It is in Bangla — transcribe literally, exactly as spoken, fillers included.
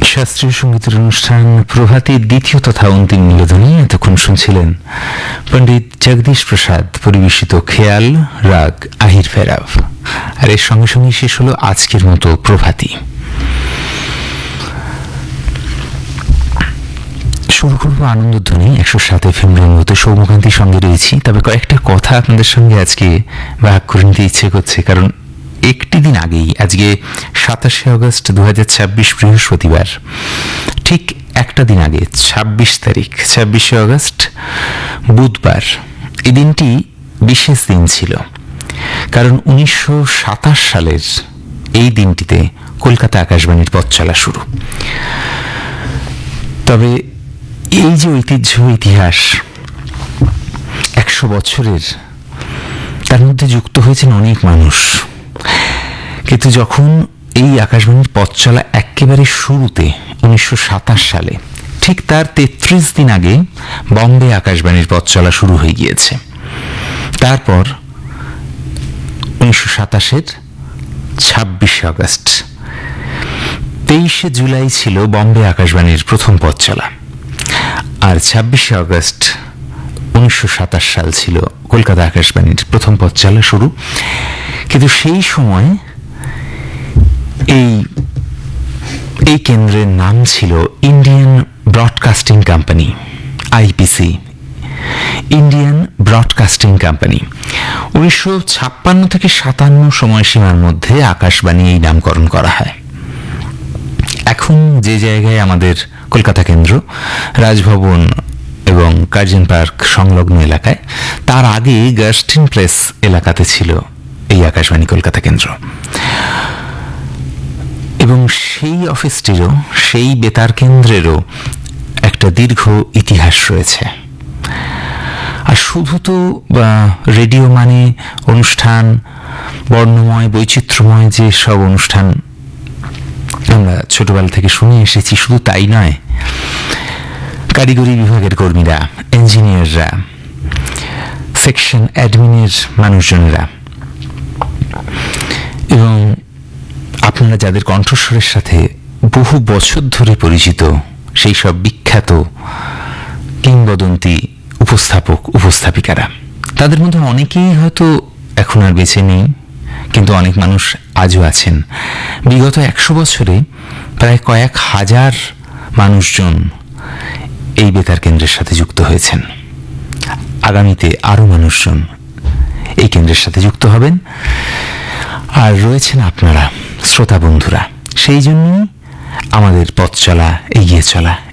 শাস্ত্রীয় সঙ্গীতের অনুষ্ঠান প্রভাতের দ্বিতীয় তথা অন্তিম নিবেদনে এতক্ষণ শুনছিলেন পণ্ডিত জগদীশ প্রসাদ পরিবেশিত খেয়াল রাগ আহির ফেরাভ। আর এর সঙ্গে সঙ্গে শেষ হলো আজকের মতো প্রভাতী। শুরু করবো আনন্দধ্বনি একশো সাত এফ এম রেনবোতে। সৌমকান্তির সঙ্গে রয়েছি, তবে কয়েকটা কথা আপনাদের সঙ্গে আজকে ভাগ করে নিতে ইচ্ছে করছে, কারণ একটি দিন আগেই, আজকে সাতাশে আগস্ট দু হাজার ছাব্বিশ বৃহস্পতিবার, ঠিক একটা দিন আগে ছাব্বিশ তারিখ ছাব্বিশে আগস্ট বুধবার, এই দিনটি বিশেষ দিন ছিল, কারণ উনিশশো সাতাশ সালের এই দিনটিতে কলকাতা আকাশবাণীর পথ চলা শুরু। তবে এই যে ঐতিহ্য, ইতিহাস একশো বছরের, তার মধ্যে যুক্ত হয়েছেন অনেক মানুষ। কিন্তু যখন এই আকাশবাণীর পথ চলা একেবারে শুরুতে উনিশশো সাতাশ সালে, ঠিক তার তেত্রিশ দিন আগে বম্বে আকাশবাণীর পথ চলা শুরু হয়ে গিয়েছে। তারপর উনিশশো সাতাশের ছাব্বিশে আগস্ট, তেইশে জুলাই ছিল বম্বে আকাশবাণীর প্রথম পথ চলা, আর ছাব্বিশে আগস্ট উনিশশো সাতাশ সাল ছিল কলকাতা আকাশবাণীর প্রথম পথ চলা শুরু। কিন্তু সেই সময় এই এই কেন্দ্রের নাম ছিল Indian broadcasting company, IPC, Indian broadcasting company. উনিশশো ছাপ্পান্ন থেকে সাতান্ন সময়সীমার মধ্যে আকাশবাণী এই নামকরণ করা হয়। এখন যে জায়গায় আমাদের কলকাতা কেন্দ্র, রাজভবন এবং কার্জন পার্ক সংলগ্ন এলাকায়, তার আগে গাস্টিন প্লেস এলাকাতে ছিল এই আকাশবাণী কলকাতা কেন্দ্র। এবং সেই অফিসটিরও, সেই বেতার কেন্দ্রেরও একটা দীর্ঘ ইতিহাস রয়েছে। আর শুধু তো রেডিও মানে অনুষ্ঠান, বর্ণময় বৈচিত্র্যময় যে সব অনুষ্ঠান আমরা ছোটবেলা থেকে শুনে এসেছি, শুধু তাই নয়, কারিগরি বিভাগের কর্মীরা, ইঞ্জিনিয়াররা, সেকশন অ্যাডমিনের মানুষজনেরা, এবং আপনারা যাদের কণ্ঠস্বরের সাথে বহু বছর ধরে পরিচিত, সেই সব বিখ্যাত কিংবদন্তি উপস্থাপক উপস্থাপিকারা, তাদের মধ্যে অনেকেই হয়তো এখন আর বেঁচে নেই, কিন্তু অনেক মানুষ আজও আছেন। বিগত একশো বছরে প্রায় কয়েক হাজার মানুষজন এই বেতার কেন্দ্রের সাথে যুক্ত হয়েছেন। আগামীতে আরও মানুষজন এই কেন্দ্রের সাথে যুক্ত হবেন, আর রয়েছেন আপনারা শ্রোতা বন্ধুরা। সেই জন্যই আমাদের পথ চলা, এগিয়ে চলা